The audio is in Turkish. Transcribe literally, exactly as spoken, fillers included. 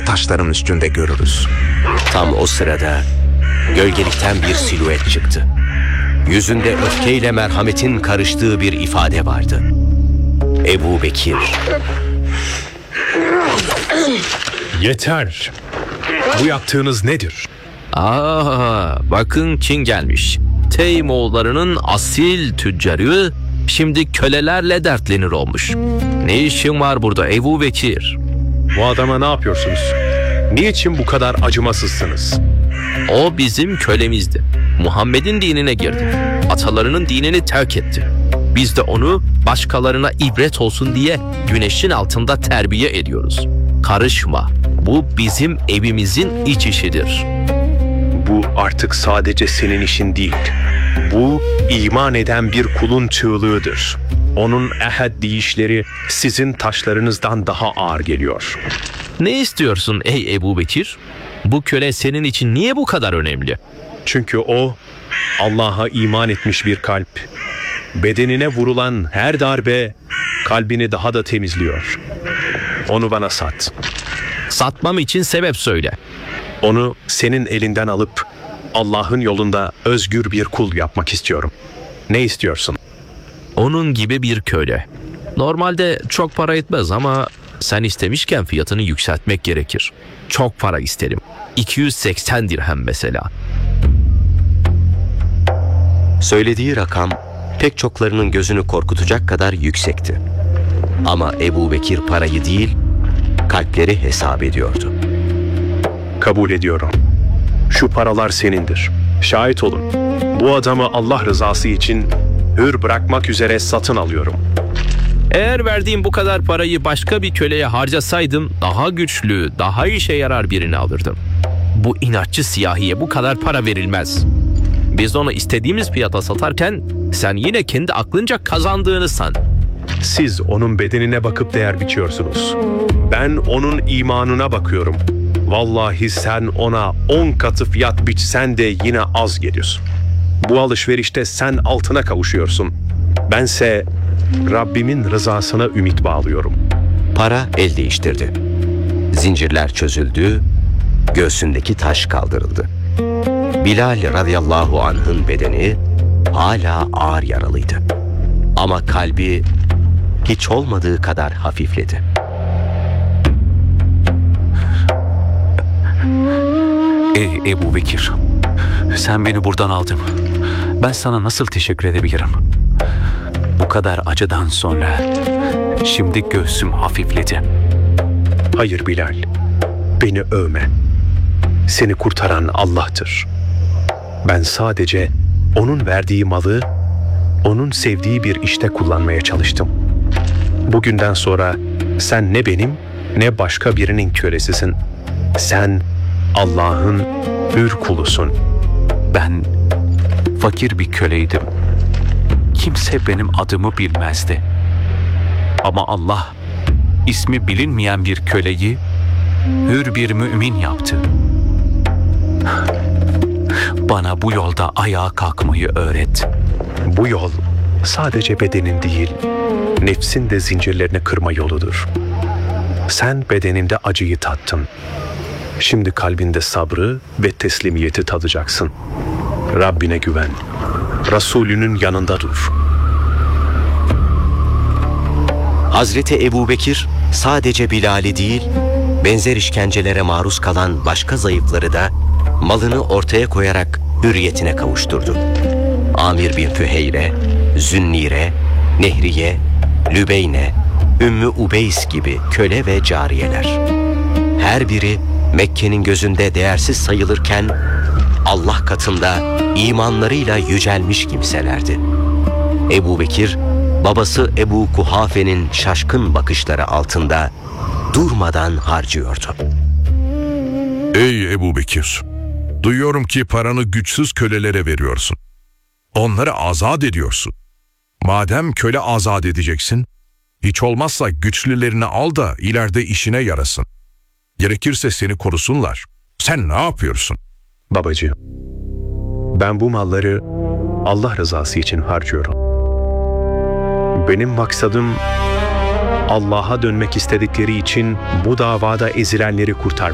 taşların üstünde görürüz. Tam o sırada gölgelikten bir silüet çıktı. Yüzünde öfkeyle merhametin karıştığı bir ifade vardı. Ebu Bekir. Yeter. Bu yaptığınız nedir? Aa, bakın kim gelmiş. Teymoğullarının asil tüccarı şimdi kölelerle dertlenir olmuş. Ne işin var burada Ebu Bekir? Bu adama ne yapıyorsunuz? Niçin bu kadar acımasızsınız? O bizim kölemizdi. Muhammed'in dinine girdi. Atalarının dinini terk etti. Biz de onu başkalarına ibret olsun diye güneşin altında terbiye ediyoruz. Karışma. Bu bizim evimizin iç işidir. Bu artık sadece senin işin değil. Bu iman eden bir kulun çığlığıdır. Onun ehad deyişleri sizin taşlarınızdan daha ağır geliyor. Ne istiyorsun ey Ebu Bekir? Bu köle senin için niye bu kadar önemli? Çünkü o Allah'a iman etmiş bir kalp. Bedenine vurulan her darbe kalbini daha da temizliyor. Onu bana sat. Satmam için sebep söyle. Onu senin elinden alıp Allah'ın yolunda özgür bir kul yapmak istiyorum. Ne istiyorsun? Onun gibi bir köle. Normalde çok para etmez ama sen istemişken fiyatını yükseltmek gerekir. Çok para isterim. iki yüz seksen dirhem mesela. Söylediği rakam pek çoklarının gözünü korkutacak kadar yüksekti. Ama Ebu Bekir parayı değil, kalpleri hesap ediyordu. Kabul ediyorum. Şu paralar senindir. Şahit olun. Bu adamı Allah rızası için hür bırakmak üzere satın alıyorum. Eğer verdiğim bu kadar parayı başka bir köleye harcasaydım daha güçlü, daha işe yarar birini alırdım. Bu inatçı siyahiye bu kadar para verilmez. Biz onu istediğimiz fiyata satarken sen yine kendi aklınca kazandığını san. Siz onun bedenine bakıp değer biçiyorsunuz. Ben onun imanına bakıyorum. Vallahi sen ona on katı fiyat biçsen de yine az geliyorsun. Bu alışverişte sen altına kavuşuyorsun. Bense Rabbimin rızasına ümit bağlıyorum. Para el değiştirdi. Zincirler çözüldü, göğsündeki taş kaldırıldı. Bilal radıyallahu anh'ın bedeni hala ağır yaralıydı. Ama kalbi hiç olmadığı kadar hafifledi. Ey Ebu Bekir, sen beni buradan aldın. Ben sana nasıl teşekkür edebilirim? Bu kadar acıdan sonra şimdi göğsüm hafifledi. Hayır Bilal, beni övme. Seni kurtaran Allah'tır. Ben sadece onun verdiği malı, onun sevdiği bir işte kullanmaya çalıştım. Bugünden sonra sen ne benim ne başka birinin kölesisin. Sen Allah'ın hür kulusun. Ben fakir bir köleydim. Kimse benim adımı bilmezdi. Ama Allah ismi bilinmeyen bir köleyi hür bir mümin yaptı. Bana bu yolda ayağa kalkmayı öğret. Bu yol sadece bedenin değil, nefsin de zincirlerini kırma yoludur. Sen bedeninde acıyı tattın. Şimdi kalbinde sabrı ve teslimiyeti tadacaksın. Rabbine güven. Resulünün yanında dur. Hazreti Ebu Bekir sadece Bilal'i değil, benzer işkencelere maruz kalan başka zayıfları da malını ortaya koyarak hürriyetine kavuşturdu. Amir bin Füheyre, Zünnire, Nehriye, Lübeyne, Ümmü Ubeys gibi köle ve cariyeler. Her biri Mekke'nin gözünde değersiz sayılırken Allah katında imanlarıyla yücelmiş kimselerdi. Ebu Bekir, babası Ebu Kuhafe'nin şaşkın bakışları altında durmadan harcıyordu. Ey Ebu Bekir! Duyuyorum ki paranı güçsüz kölelere veriyorsun. Onları azat ediyorsun. Madem köle azat edeceksin, hiç olmazsa güçlülerini al da ileride işine yarasın. Gerekirse seni korusunlar. Sen ne yapıyorsun? Babacığım, ben bu malları Allah rızası için harcıyorum. Benim maksadım Allah'a dönmek istedikleri için bu davada ezilenleri kurtarmak.